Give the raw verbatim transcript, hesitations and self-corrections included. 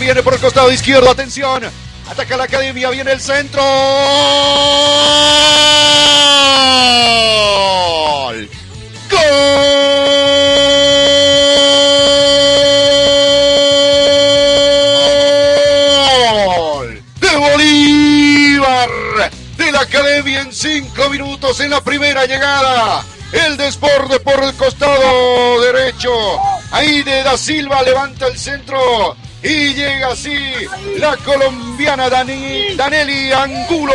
viene por el costado izquierdo, atención. Ataca la Academia, viene el centro. ¡Gol! ¡Gol! De Bolívar, de la Academia en cinco minutos en la primera llegada. El desborde por el costado derecho. Ahí de Da Silva levanta el centro. Y llega así la colombiana Dani, Danelli Angulo.